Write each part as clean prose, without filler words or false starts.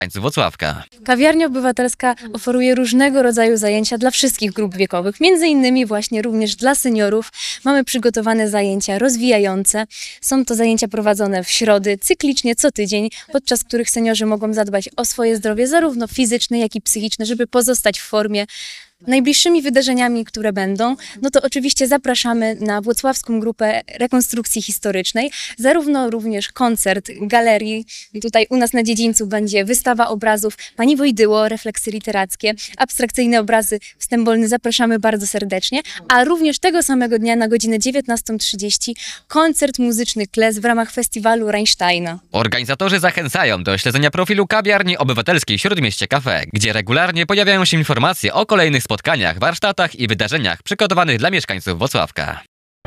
mieszkańców Włocławka. Kawiarnia Obywatelska oferuje różnego rodzaju zajęcia dla wszystkich grup wiekowych, między innymi właśnie również dla seniorów. Mamy przygotowane zajęcia rozwijające. Są to zajęcia prowadzone w środy, cyklicznie co tydzień, podczas których seniorzy mogą zadbać o swoje zdrowie zarówno fizyczne, jak i psychiczne, żeby pozostać w formie. Najbliższymi wydarzeniami, które będą, no to oczywiście zapraszamy na Włocławską Grupę Rekonstrukcji Historycznej, zarówno również koncert galerii. Tutaj u nas na dziedzińcu będzie wystawa obrazów Pani Wojdyło, refleksy literackie, abstrakcyjne obrazy Wstęp wolny, zapraszamy bardzo serdecznie, a również tego samego dnia na godzinę 19:30 koncert muzyczny Kles w ramach festiwalu Reinsteina. Organizatorzy zachęcają do śledzenia profilu Kawiarni Obywatelskiej Śródmieście Cafe, gdzie regularnie pojawiają się informacje o kolejnych spotkaniach, warsztatach i wydarzeniach przygotowanych dla mieszkańców Włocławka.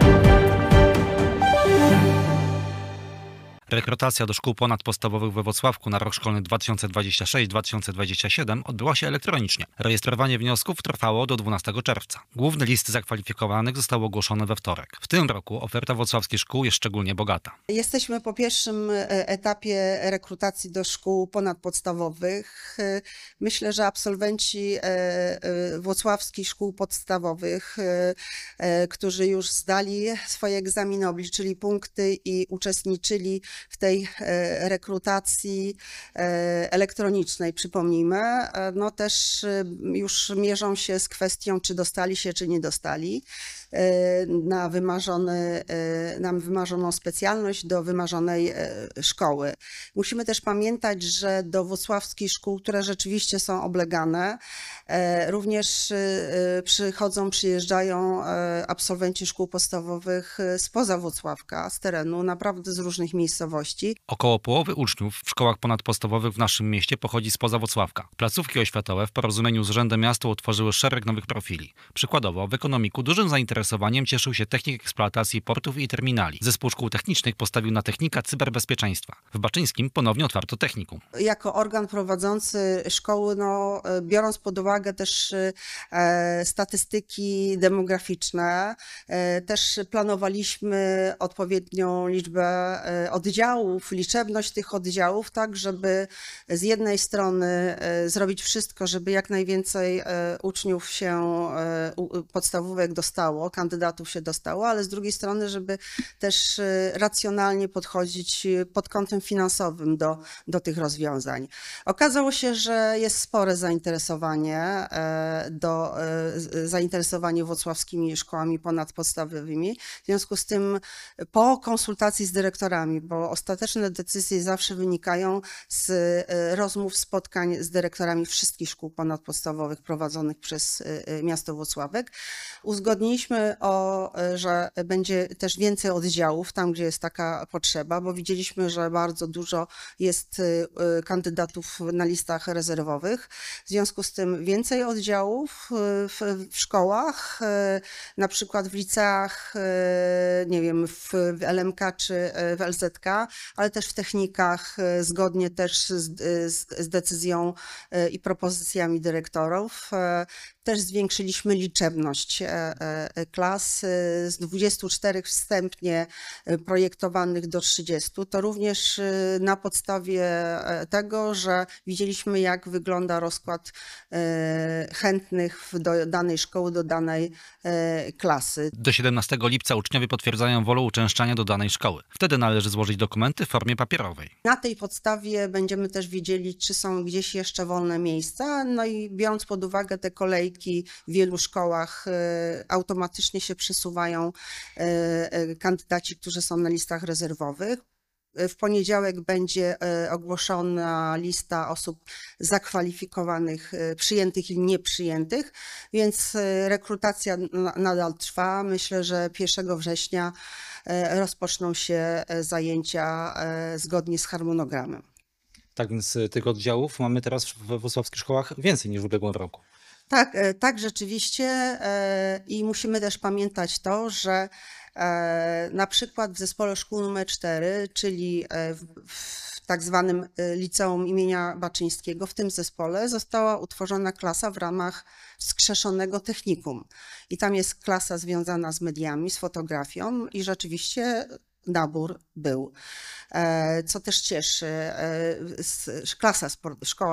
Rekrutacja do szkół ponadpodstawowych we Włocławku na rok szkolny 2026-2027 odbyła się elektronicznie. Rejestrowanie wniosków trwało do 12 czerwca. Główne listy zakwalifikowanych zostały ogłoszone we wtorek. W tym roku oferta włocławskich szkół jest szczególnie bogata. Jesteśmy po pierwszym etapie rekrutacji do szkół ponadpodstawowych. Myślę, że absolwenci włocławskich szkół podstawowych, którzy już zdali swoje egzaminy, obliczyli punkty i uczestniczyli w tej rekrutacji elektronicznej, przypomnijmy, no też już mierzą się z kwestią, czy dostali się, czy nie dostali na wymarzoną specjalność, do wymarzonej szkoły. Musimy też pamiętać, że do włocławskich szkół, które rzeczywiście są oblegane, również przyjeżdżają absolwenci szkół podstawowych spoza Włocławka, z terenu, naprawdę z różnych miejscowości. Około połowy uczniów w szkołach ponadpodstawowych w naszym mieście pochodzi spoza Włocławka. Placówki oświatowe w porozumieniu z Urzędem Miasta utworzyły szereg nowych profili. Przykładowo w ekonomiku dużym zainteresowaniem cieszył się technik eksploatacji portów i terminali. Zespół szkół technicznych postawił na technika cyberbezpieczeństwa. W Baczyńskim ponownie otwarto technikum. Jako organ prowadzący szkoły, no, biorąc pod uwagę też statystyki demograficzne, też planowaliśmy odpowiednią liczbę oddziałów, liczebność tych oddziałów, tak żeby z jednej strony zrobić wszystko, żeby jak najwięcej uczniów się podstawówek dostało, kandydatów się dostało, ale z drugiej strony, żeby też racjonalnie podchodzić pod kątem finansowym do tych rozwiązań. Okazało się, że jest spore zainteresowanie włocławskimi szkołami ponadpodstawowymi. W związku z tym po konsultacji z dyrektorami, bo ostateczne decyzje zawsze wynikają z rozmów, spotkań z dyrektorami wszystkich szkół ponadpodstawowych prowadzonych przez miasto Włocławek, uzgodniliśmy, że będzie też więcej oddziałów tam, gdzie jest taka potrzeba, bo widzieliśmy, że bardzo dużo jest kandydatów na listach rezerwowych. W związku z tym więcej oddziałów w szkołach, na przykład w liceach, nie wiem, w LMK czy w LZK, ale też w technikach, zgodnie też z decyzją i propozycjami dyrektorów. Też zwiększyliśmy liczebność klas z 24 wstępnie projektowanych do 30. To również na podstawie tego, że widzieliśmy, jak wygląda rozkład chętnych do danej szkoły, do danej klasy. Do 17 lipca uczniowie potwierdzają wolę uczęszczania do danej szkoły. Wtedy należy złożyć dokumenty w formie papierowej. Na tej podstawie będziemy też wiedzieli, czy są gdzieś jeszcze wolne miejsca. No i biorąc pod uwagę te kolejki, w wielu szkołach automatycznie się przesuwają kandydaci, którzy są na listach rezerwowych. W poniedziałek będzie ogłoszona lista osób zakwalifikowanych, przyjętych i nieprzyjętych, więc rekrutacja nadal trwa. Myślę, że 1 września rozpoczną się zajęcia zgodnie z harmonogramem. Tak więc tych oddziałów mamy teraz we włocławskich szkołach więcej niż w ubiegłym roku. Tak, rzeczywiście i musimy też pamiętać to, że na przykład w zespole szkół nr 4, czyli w tak zwanym Liceum imienia Baczyńskiego, w tym zespole została utworzona klasa w ramach wskrzeszonego technikum. I tam jest klasa związana z mediami, z fotografią i rzeczywiście nabór był. Co też cieszy, szkoła